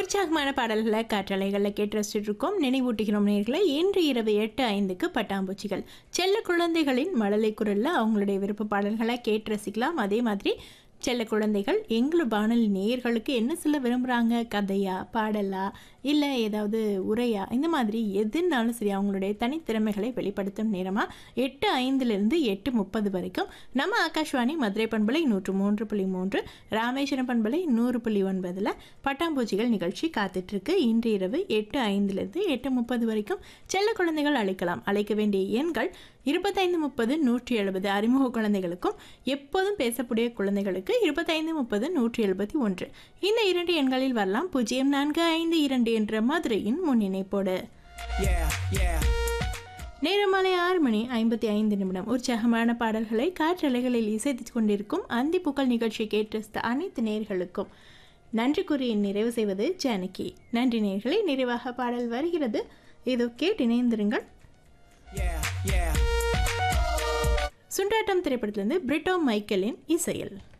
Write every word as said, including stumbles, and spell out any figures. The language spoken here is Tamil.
உற்சாகமான பாடல்களை காற்றலைகளில் கேட்டு ரசிச்சுட்டு இருக்கோம். நினைவூட்டுகிறோம் நேயர்களை, இன்று இரவு எட்டு ஐந்துக்கு பட்டாம்பூச்சிகள். செல்ல குழந்தைகளின் மழலை குரலில் அவங்களுடைய விருப்ப பாடல்களை கேட்டு ரசிக்கலாம். அதே மாதிரி செல்ல குழந்தைகள் எங்களு வானொலி நேயர்களுக்கு என்ன சொல்ல விரும்புகிறாங்க, கதையா, பாடலா, இல்லை ஏதாவது உரையா, இந்த மாதிரி எதுனாலும் சரி அவங்களுடைய தனித்திறமைகளை வெளிப்படுத்தும் நேரமாக எட்டு ஐந்துலேருந்து எட்டு முப்பது வரைக்கும் நம்ம ஆகாஷ்வாணி மதுரை பண்பலை நூற்று மூன்று புள்ளி மூன்று, ராமேஸ்வரம் பண்பலை நூறு புள்ளி ஒன்பதில் பட்டாம்பூச்சிகள் நிகழ்ச்சி காத்துட்ருக்கு. இன்று இரவு எட்டு ஐந்துலேருந்து எட்டு முப்பது வரைக்கும் செல்ல குழந்தைகள் அழைக்கலாம். அழைக்க வேண்டிய எண்கள் இருபத்தைந்து முப்பது நூற்றி எழுபது அறிமுக குழந்தைகளுக்கும், எப்போதும் பேசக்கூடிய குழந்தைகளுக்கு இருபத்தைந்து முப்பது நூற்றி எழுபத்தி ஒன்று. இந்த இரண்டு எண்களில் வரலாம். பூஜ்ஜியம் நான்கு ஐந்து இரண்டு என்ற மதுரையின் முன்னிணைப்போடு. நேரம் மாலை ஆறு மணி ஐம்பத்தி ஐந்து நிமிடம். உற்சாகமான பாடல்களை காற்றலைகளில் இசைத்து கொண்டிருக்கும் அந்திப்பூக்கள் நிகழ்ச்சி கேட்டு அனைத்து நேயர்களுக்கும் நன்றி கூறி நிறைவு செய்வது ஜானகி. நன்றி நேயர்களை. நிறைவாக பாடல் வருகிறது, இதோ கேட்டு இணைந்திருங்கள். சுண்டாட்டம் திரைப்படத்திலிருந்து பிரிட்டோ மைக்கேலின் இசையில்.